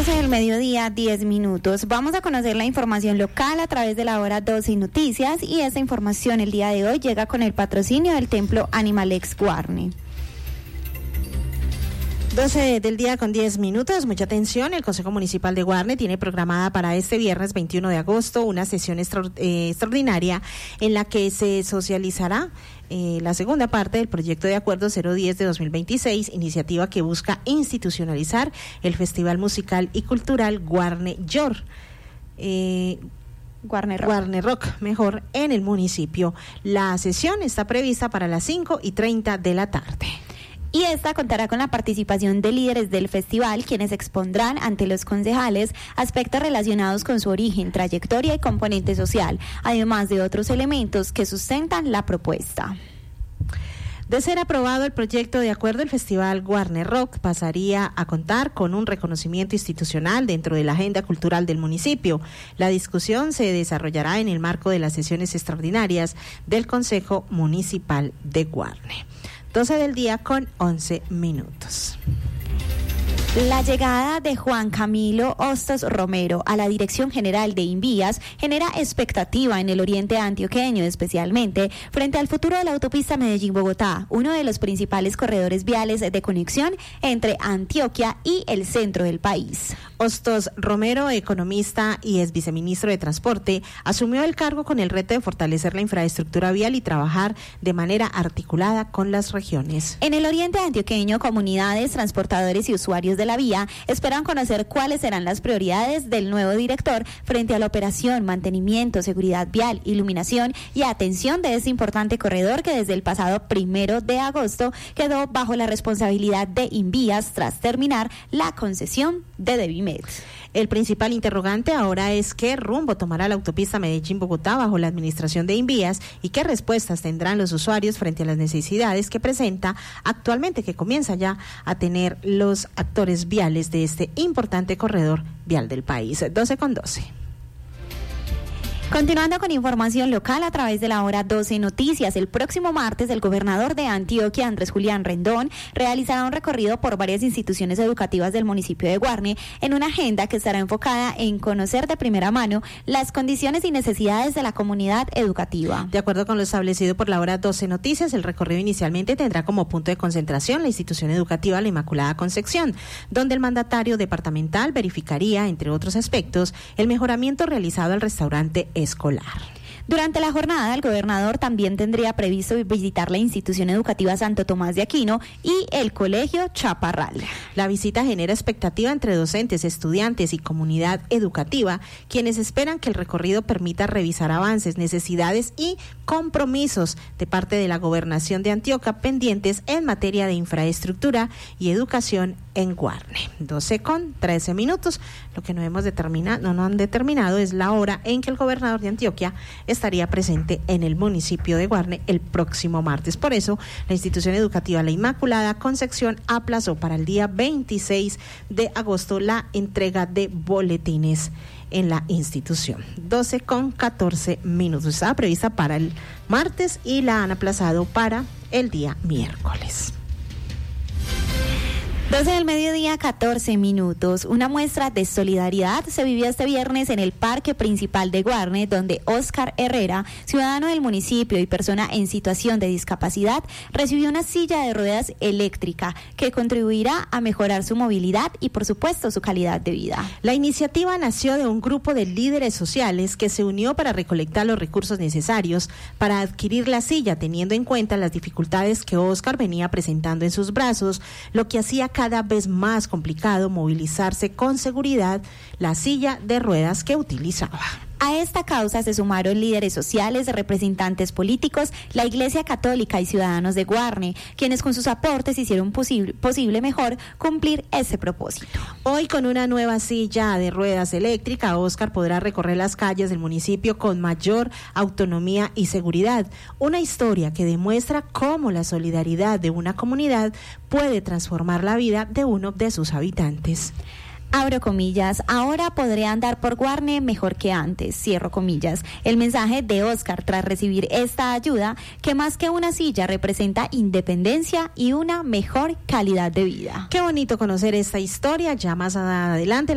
12 del mediodía, 10 minutos. Vamos a conocer la información local a través de la hora 12 Noticias, y esta información el día de hoy llega con el patrocinio del Templo Animalex Guarne. 12 del día con 10 minutos. Mucha atención, el Consejo Municipal de Guarne tiene programada para este viernes 21 de agosto una sesión extraordinaria en la que se socializará la segunda parte del proyecto de acuerdo 010 de 2026, iniciativa que busca institucionalizar el Festival Musical y Cultural Guarne Yor. Guarne Rock, mejor, en el municipio. La sesión está prevista para las 5:30 de la tarde. Y esta contará con la participación de líderes del festival, quienes expondrán ante los concejales aspectos relacionados con su origen, trayectoria y componente social, además de otros elementos que sustentan la propuesta. De ser aprobado el proyecto de acuerdo, el Festival Guarne Rock pasaría a contar con un reconocimiento institucional dentro de la agenda cultural del municipio. La discusión se desarrollará en el marco de las sesiones extraordinarias del Consejo Municipal de Guarne. 12 del día con 11 minutos. La llegada de Juan Camilo Hostos Romero a la Dirección General de Invías genera expectativa en el oriente antioqueño, especialmente frente al futuro de la autopista Medellín-Bogotá, uno de los principales corredores viales de conexión entre Antioquia y el centro del país. Hostos Romero, economista y ex viceministro de Transporte, asumió el cargo con el reto de fortalecer la infraestructura vial y trabajar de manera articulada con las regiones. En el oriente antioqueño, comunidades, transportadores y usuarios de la vía esperan conocer cuáles serán las prioridades del nuevo director frente a la operación, mantenimiento, seguridad vial, iluminación y atención de este importante corredor que desde el pasado 1 de agosto quedó bajo la responsabilidad de Invías tras terminar la concesión de Devimed. El principal interrogante ahora es qué rumbo tomará la autopista Medellín-Bogotá bajo la administración de Invías y qué respuestas tendrán los usuarios frente a las necesidades que presenta actualmente, que comienza ya a tener los actores viales de este importante corredor vial del país. 12:12. Continuando con información local a través de la hora 12 Noticias, el próximo martes el gobernador de Antioquia, Andrés Julián Rendón, realizará un recorrido por varias instituciones educativas del municipio de Guarne en una agenda que estará enfocada en conocer de primera mano las condiciones y necesidades de la comunidad educativa. De acuerdo con lo establecido por la hora 12 Noticias, el recorrido inicialmente tendrá como punto de concentración la institución educativa La Inmaculada Concepción, donde el mandatario departamental verificaría, entre otros aspectos, el mejoramiento realizado al restaurante escolar. Durante la jornada, el gobernador también tendría previsto visitar la institución educativa Santo Tomás de Aquino y el colegio Chaparral. La visita genera expectativa entre docentes, estudiantes y comunidad educativa, quienes esperan que el recorrido permita revisar avances, necesidades y compromisos de parte de la gobernación de Antioquia pendientes en materia de infraestructura y educación en Guarne. 12:13 minutos. Lo que no han determinado es la hora en que el gobernador de Antioquia estaría presente en el municipio de Guarne el próximo martes. Por eso, la institución educativa La Inmaculada Concepción aplazó para el día 26 de agosto la entrega de boletines en la institución. 12:14 minutos. Estaba prevista para el martes y la han aplazado para el día miércoles. 12 del mediodía, 14 minutos. Una muestra de solidaridad se vivió este viernes en el parque principal de Guarne, donde Oscar Herrera, ciudadano del municipio y persona en situación de discapacidad, recibió una silla de ruedas eléctrica que contribuirá a mejorar su movilidad y, por supuesto, su calidad de vida. La iniciativa nació de un grupo de líderes sociales que se unió para recolectar los recursos necesarios para adquirir la silla, teniendo en cuenta las dificultades que Oscar venía presentando en sus brazos, lo que hacía cada vez más complicado movilizarse con seguridad la silla de ruedas que utilizaba. A esta causa se sumaron líderes sociales, representantes políticos, la Iglesia Católica y ciudadanos de Guarne, quienes con sus aportes hicieron posible mejor cumplir ese propósito. Hoy, con una nueva silla de ruedas eléctrica, Oscar podrá recorrer las calles del municipio con mayor autonomía y seguridad. Una historia que demuestra cómo la solidaridad de una comunidad puede transformar la vida de uno de sus habitantes. Abro comillas, ahora podré andar por Guarne mejor que antes, cierro comillas. El mensaje de Oscar tras recibir esta ayuda, que más que una silla representa independencia y una mejor calidad de vida. Qué bonito conocer esta historia. Ya más adelante